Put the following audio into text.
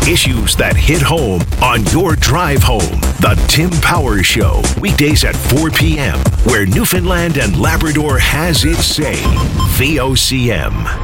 Issues that hit home on your drive home. The Tim Powers Show, weekdays at 4 p.m., where Newfoundland and Labrador has its say. VOCM.